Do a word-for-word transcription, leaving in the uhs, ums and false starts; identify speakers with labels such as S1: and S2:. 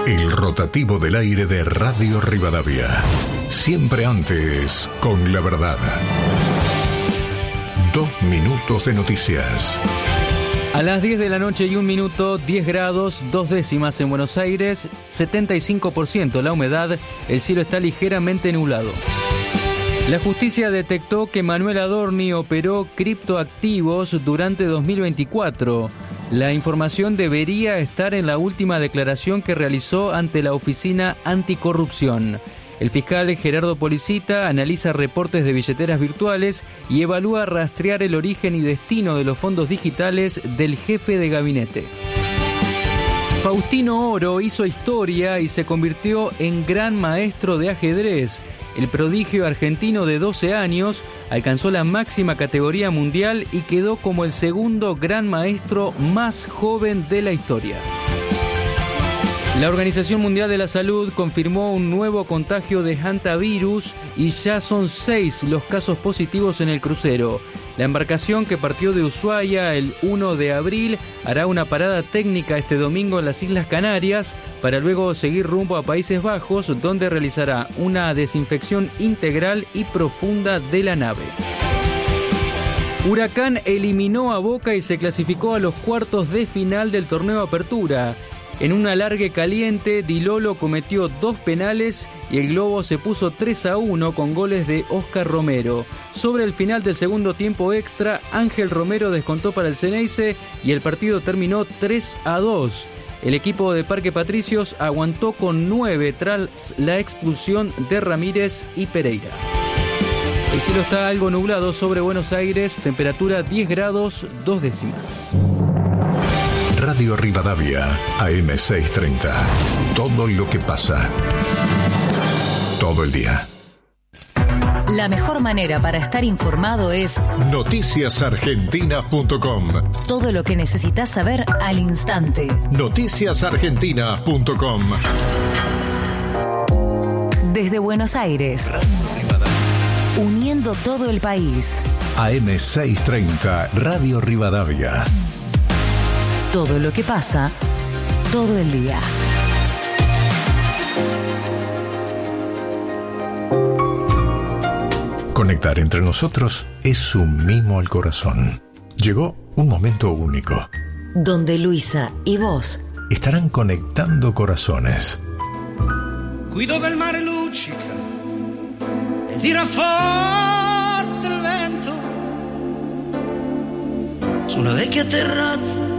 S1: El rotativo del aire de Radio Rivadavia. Siempre antes, con la verdad. Dos minutos de noticias.
S2: A las diez de la noche y un minuto, diez grados, dos décimas en Buenos Aires, setenta y cinco por ciento la humedad, el cielo está ligeramente nublado. La justicia detectó que Manuel Adorni operó criptoactivos durante dos mil veinticuatro. La información debería estar en la última declaración que realizó ante la Oficina Anticorrupción. El fiscal Gerardo Policita analiza reportes de billeteras virtuales y evalúa rastrear el origen y destino de los fondos digitales del jefe de gabinete. Faustino Oro hizo historia y se convirtió en gran maestro de ajedrez. El prodigio argentino de doce años alcanzó la máxima categoría mundial y quedó como el segundo gran maestro más joven de la historia. La Organización Mundial de la Salud confirmó un nuevo contagio de hantavirus y ya son seis los casos positivos en el crucero. La embarcación, que partió de Ushuaia el primero de abril, hará una parada técnica este domingo en las Islas Canarias para luego seguir rumbo a Países Bajos, donde realizará una desinfección integral y profunda de la nave. Huracán eliminó a Boca y se clasificó a los cuartos de final del torneo Apertura. En un alargue caliente, Di Lolo cometió dos penales y el Globo se puso tres a uno con goles de Oscar Romero. Sobre el final del segundo tiempo extra, Ángel Romero descontó para el Ceneice y el partido terminó tres a dos. El equipo de Parque Patricios aguantó con nueve tras la expulsión de Ramírez y Pereira. El cielo está algo nublado sobre Buenos Aires, temperatura diez grados, dos décimas.
S1: Radio Rivadavia, A M seiscientos treinta. Todo lo que pasa. Todo el día.
S3: La mejor manera para estar informado es
S1: noticias argentinas punto com.
S3: Todo lo que necesitas saber al instante.
S1: noticias argentinas punto com.
S3: Desde Buenos Aires, uniendo todo el país.
S1: A M seiscientos treinta, Radio Rivadavia.
S3: Todo lo que pasa, todo el día.
S1: Conectar entre nosotros es un mimo al corazón. Llegó un momento único,
S3: donde Luisa y vos
S1: estarán conectando corazones.
S4: Qui dove il mare luccica e tira forte il vento, su una vecchia terrazza